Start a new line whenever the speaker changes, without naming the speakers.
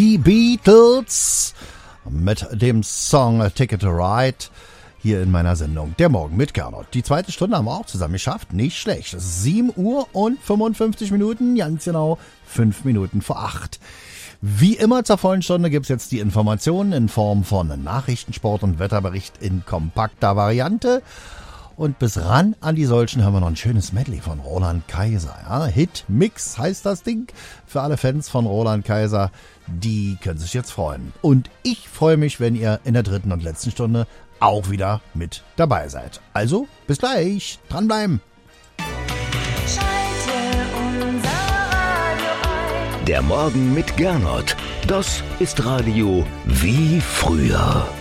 Die Beatles mit dem Song Ticket to Ride hier in meiner Sendung Der Morgen mit Gernot. Die zweite Stunde haben wir auch zusammen geschafft. Nicht schlecht. Es ist 7 Uhr und 55 Minuten, ganz genau 5 Minuten vor 8. Wie immer zur vollen Stunde gibt es jetzt die Informationen in Form von Nachrichten, Sport und Wetterbericht in kompakter Variante. Und bis ran an die solchen hören wir noch ein schönes Medley von Roland Kaiser. Ja, Hit Mix heißt das Ding. Für alle Fans von Roland Kaiser, die können sich jetzt freuen. Und ich freue mich, wenn ihr in der dritten und letzten Stunde auch wieder mit dabei seid. Also, bis gleich. Dranbleiben.
Der Morgen mit Gernot. Das ist Radio wie früher.